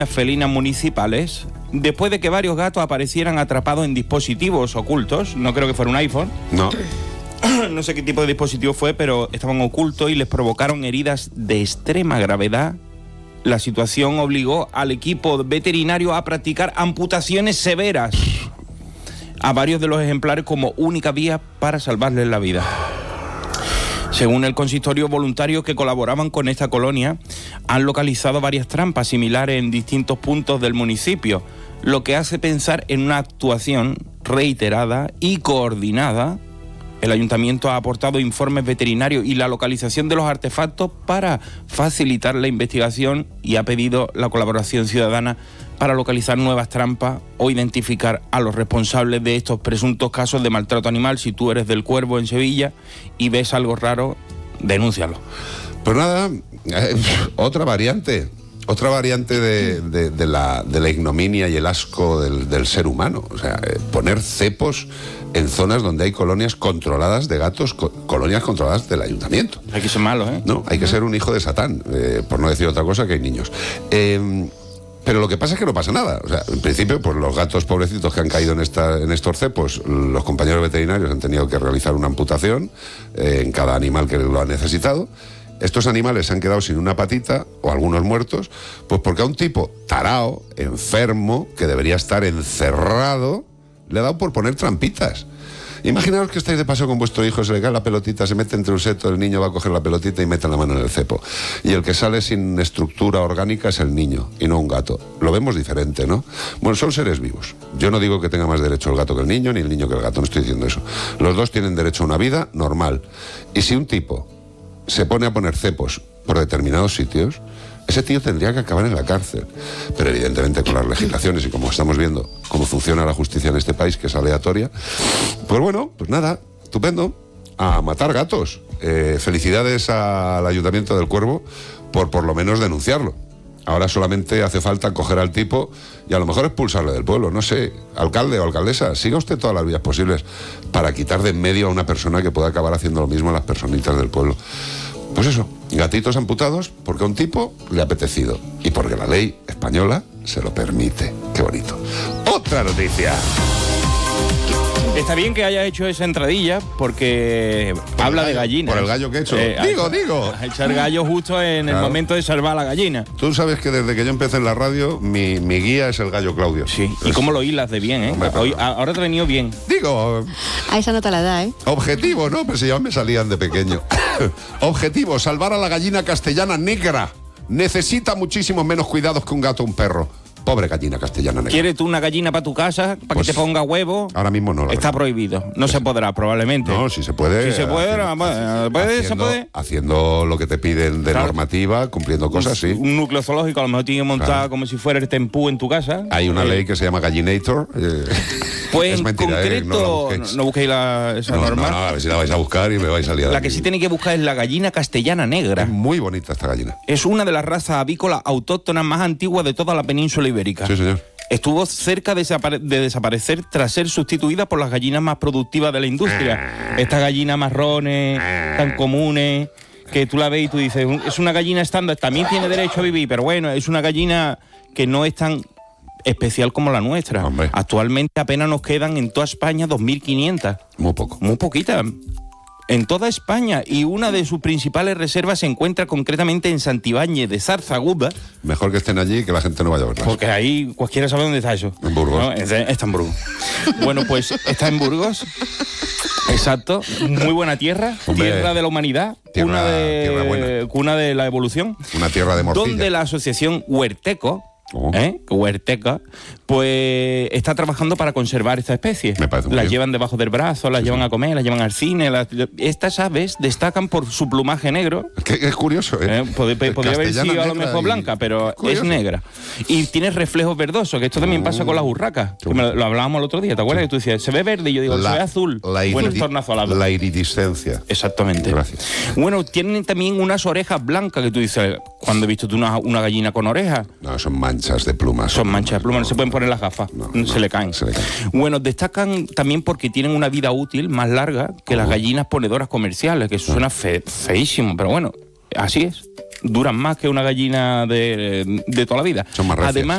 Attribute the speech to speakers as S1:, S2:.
S1: felinas municipales después de que varios gatos aparecieran atrapados en dispositivos ocultos. No creo que fuera un iPhone.
S2: No.
S1: No sé qué tipo de dispositivo fue, pero estaban ocultos y les provocaron heridas de extrema gravedad. La situación obligó al equipo veterinario a practicar amputaciones severas a varios de los ejemplares como única vía para salvarles la vida. Según el consistorio, voluntarios que colaboraban con esta colonia han localizado varias trampas similares en distintos puntos del municipio, lo que hace pensar en una actuación reiterada y coordinada. El ayuntamiento ha aportado informes veterinarios y la localización de los artefactos para facilitar la investigación y ha pedido la colaboración ciudadana para localizar nuevas trampas o identificar a los responsables de estos presuntos casos de maltrato animal. Si tú eres del Cuervo en Sevilla y ves algo raro, denúncialo.
S2: Pues nada, otra variante de la ignominia y el asco del ser humano. O sea, poner cepos en zonas donde hay colonias controladas de gatos, colonias controladas del ayuntamiento.
S1: Hay que ser malo, ¿eh?
S2: No, hay que ser un hijo de Satán, por no decir otra cosa, que hay niños. Pero lo que pasa es que no pasa nada. O sea, en principio, pues los gatos pobrecitos que han caído en estos cepos, los compañeros veterinarios han tenido que realizar una amputación en cada animal que lo ha necesitado. Estos animales se han quedado sin una patita, o algunos muertos, pues porque a un tipo tarao, enfermo, que debería estar encerrado, le ha dado por poner trampitas. Imaginaos que estáis de paso con vuestro hijo, se le cae la pelotita, se mete entre un seto, el niño va a coger la pelotita y mete la mano en el cepo. Y el que sale sin estructura orgánica es el niño, y no un gato. Lo vemos diferente, ¿no? Bueno, son seres vivos. Yo no digo que tenga más derecho el gato que el niño, ni el niño que el gato, no estoy diciendo eso. Los dos tienen derecho a una vida normal. Y si un tipo se pone a poner cepos por determinados sitios, ese tío tendría que acabar en la cárcel. Pero evidentemente con las legislaciones y como estamos viendo cómo funciona la justicia en este país, que es aleatoria, pues bueno, pues nada, estupendo, a matar gatos. Felicidades al Ayuntamiento del Cuervo por lo menos denunciarlo. Ahora solamente hace falta coger al tipo y a lo mejor expulsarle del pueblo. No sé, alcalde o alcaldesa, siga usted todas las vías posibles para quitar de en medio a una persona que pueda acabar haciendo lo mismo a las personitas del pueblo. Pues eso, gatitos amputados porque a un tipo le ha apetecido y porque la ley española se lo permite. Qué bonito. Otra noticia.
S1: Está bien que hayas hecho esa entradilla porque habla de gallinas.
S2: Por el gallo que he hecho. Digo.
S1: A echar gallo justo en el momento de salvar a la gallina.
S2: Tú sabes que desde que yo empecé en la radio, mi guía es el gallo Claudio.
S1: Sí, y cómo lo hilas de bien, ¿eh? Hombre, ahora te ha venido bien.
S2: Digo...
S3: A esa nota la da, ¿eh?
S2: Objetivo, ¿no? Pero si ya me salían de pequeño. Objetivo, salvar a la gallina castellana negra. Necesita muchísimos menos cuidados que un gato o un perro. Pobre gallina castellana negra.
S1: ¿Quieres tú una gallina para tu casa, para pues que te ponga huevo?
S2: Ahora mismo no.
S1: Está prohibido. No se podrá, probablemente.
S2: No, si se puede.
S1: Si se puede, se puede.
S2: Haciendo lo que te piden de normativa, cumpliendo cosas, sí.
S1: Un núcleo zoológico, a lo mejor tiene montado como si fuera el tempú en tu casa.
S2: Hay una ley que se llama Gallinator.
S1: Pues
S2: es mentira,
S1: en concreto, no busquéis esa norma.
S2: No, a ver si la vais a buscar y me vais a liar.
S1: La que sí tenéis que buscar es la gallina castellana negra.
S2: Es muy bonita esta gallina.
S1: Es una de las razas avícolas autóctonas más antiguas de toda la península ibérica.
S2: Sí, señor.
S1: Estuvo cerca de desaparecer tras ser sustituida por las gallinas más productivas de la industria. Estas gallinas marrones, tan comunes, que tú la ves y tú dices, es una gallina estándar, también tiene derecho a vivir, pero bueno, es una gallina que no es tan especial como la nuestra.
S2: Hombre.
S1: Actualmente apenas nos quedan en toda España 2.500.
S2: Muy poco.
S1: Muy poquitas. En toda España, y una de sus principales reservas se encuentra concretamente en Santibáñez de Zarzaguda.
S2: Mejor que estén allí y que la gente no vaya a verlas.
S1: Porque ahí cualquiera sabe dónde está eso.
S2: En Burgos.
S1: ¿No? Está en Burgos. Bueno, pues está en Burgos. Exacto. Muy buena tierra.
S2: Hombre,
S1: tierra de la humanidad.
S2: Tierra buena.
S1: Cuna de la evolución.
S2: Una tierra de morcilla.
S1: Donde la asociación Huerteco, Huerteca, pues está trabajando para conservar esta especie.
S2: Me parece muy
S1: las
S2: bien.
S1: llevan debajo del brazo, las llevan a comer, las llevan al cine. Estas aves destacan por su plumaje negro.
S2: Es curioso, ¿eh?
S1: Podría haber sido a lo mejor blanca, pero es negra. Y tiene reflejos verdosos, que esto también pasa con las urracas. Que lo hablábamos el otro día, ¿te acuerdas? Que tú decías, se ve verde, y yo digo, se ve azul. Bueno, tornazolado.
S2: La iridiscencia.
S1: Exactamente.
S2: Gracias.
S1: Bueno, tienen también unas orejas blancas, que tú dices, ¿cuándo he visto tú una gallina con orejas?
S2: No, son manchas de plumas.
S1: Son manchas de plumas, no se pueden poner las gafas, se le caen. Bueno, destacan también porque tienen una vida útil más larga que las gallinas ponedoras comerciales, que eso suena feísimo, pero bueno, así es. Duran más que una gallina de toda la vida.
S2: Son más recias.
S1: Además,